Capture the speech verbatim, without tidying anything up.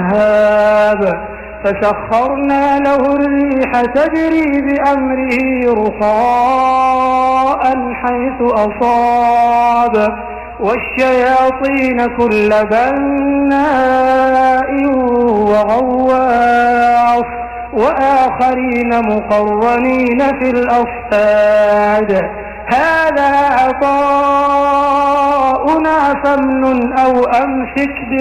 سحاب فسخرنا له الريح تجري بأمره رخاء حيث أصاب والشياطين كل بناء وغواص وآخرين مقرنين في الأصفاد هذا عطاؤنا فامنن أو أمسك